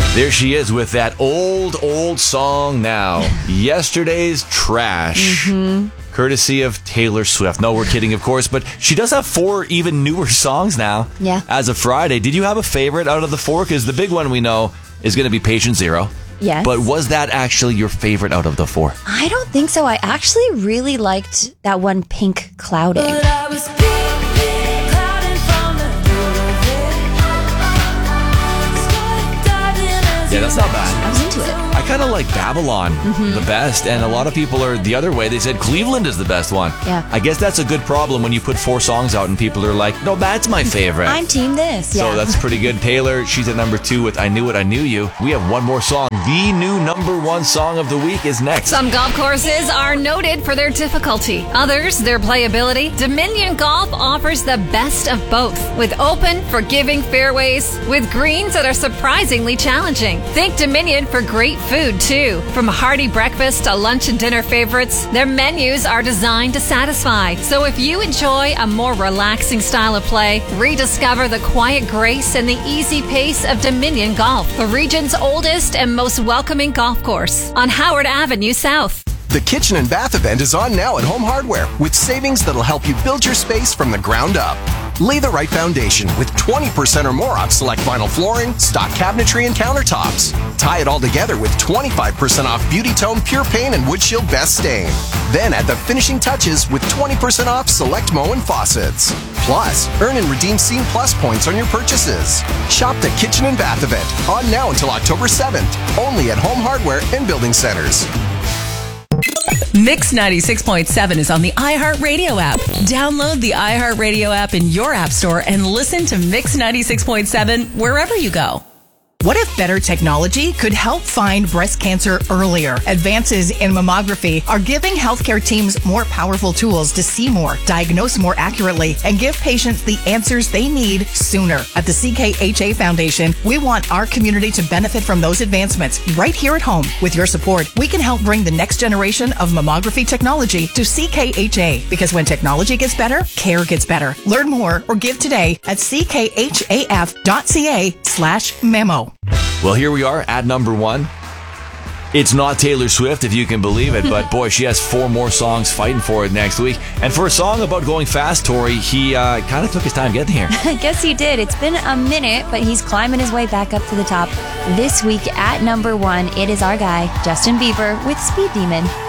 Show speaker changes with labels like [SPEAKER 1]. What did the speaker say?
[SPEAKER 1] There she is with that old song now. Yesterday's Trash. Courtesy of Taylor Swift. No, we're kidding, of course, but she does have 4 even newer songs now.
[SPEAKER 2] Yeah.
[SPEAKER 1] As of Friday. Did you have a favorite out of the 4? Because the big one we know is going to be Patient Zero.
[SPEAKER 2] Yes.
[SPEAKER 1] But was that actually your favorite out of the 4?
[SPEAKER 2] I don't think so. I actually really liked that one, Pink Clouding.
[SPEAKER 1] Yeah, that's not bad.
[SPEAKER 2] I was into it.
[SPEAKER 1] I kind of like Babylon the best, and a lot of people are the other way. They said Cleveland is the best one.
[SPEAKER 2] Yeah.
[SPEAKER 1] I guess that's a good problem when you put 4 songs out and people are like, no, that's my favorite.
[SPEAKER 2] I'm team this.
[SPEAKER 1] So
[SPEAKER 2] Yeah.
[SPEAKER 1] that's pretty good. Taylor, she's at number 2 with I Knew It, I Knew You. We have one more song. The new number 1 song of the week is next.
[SPEAKER 3] Some golf courses are noted for their difficulty. Others, their playability. Dominion Golf offers the best of both, with open, forgiving fairways, with greens that are surprisingly challenging. Think Dominion for great food, too. From hearty breakfast to lunch and dinner favorites, their menus are designed to satisfy. So if you enjoy a more relaxing style of play, rediscover the quiet grace and the easy pace of Dominion Golf, the region's oldest and most welcoming golf course on Howard Avenue South.
[SPEAKER 4] The Kitchen and Bath event is on now at Home Hardware with savings that'll help you build your space from the ground up. Lay the right foundation with 20% or more off select vinyl flooring, stock cabinetry, and countertops. Tie it all together with 25% off Beauty Tone Pure Paint and Wood Shield Best Stain. Then add the finishing touches with 20% off select Moen faucets. Plus, earn and redeem Scene Plus points on your purchases. Shop the Kitchen and Bath event on now until October 7th, only at Home Hardware and Building Centers.
[SPEAKER 5] Mix 96.7 is on the iHeartRadio app. Download the iHeartRadio app in your app store and listen to Mix 96.7 wherever you go.
[SPEAKER 6] What if better technology could help find breast cancer earlier? Advances in mammography are giving healthcare teams more powerful tools to see more, diagnose more accurately, and give patients the answers they need sooner. At the CKHA Foundation, we want our community to benefit from those advancements right here at home. With your support, we can help bring the next generation of mammography technology to CKHA, because when technology gets better, care gets better. Learn more or give today at ckhaf.ca/memo.
[SPEAKER 1] Well, here we are at number 1. It's not Taylor Swift, if you can believe it, but boy, she has 4 more songs fighting for it next week. And for a song about going fast, Tori, he kind of took his time getting here.
[SPEAKER 2] I guess he did. It's been a minute, but he's climbing his way back up to the top. This week at number 1, it is our guy, Justin Bieber with Speed Demon.